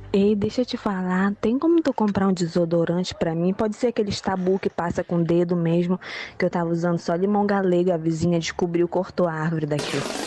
Ei, deixa eu te falar, tem como tu comprar um desodorante pra mim? Pode ser aquele tabu que passa com o dedo mesmo, que eu tava usando só limão galego, a vizinha descobriu, cortou a árvore daqui.